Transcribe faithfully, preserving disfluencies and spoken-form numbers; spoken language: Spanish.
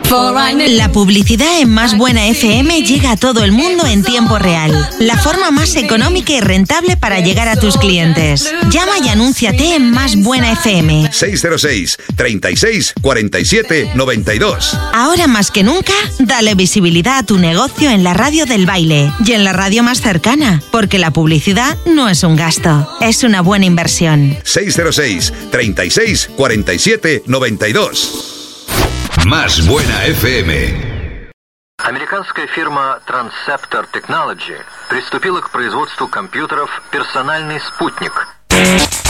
La publicidad en Más Buena F M llega a todo el mundo en tiempo real. La forma más económica y rentable para llegar a tus clientes. Llama y anúnciate en Más Buena F M. seis cero seis, treinta y seis, cuarenta y siete, noventa y dos. Ahora más que nunca, dale visibilidad a tu negocio en la radio del baile y en la radio más cercana, porque la publicidad no es un gasto, es una buena inversión. seis cero seis, treinta y seis, cuarenta y siete, noventa y dos. Más Buena F M. Американская фирма Transceptor Technology приступила к производству компьютеров «Персональный спутник».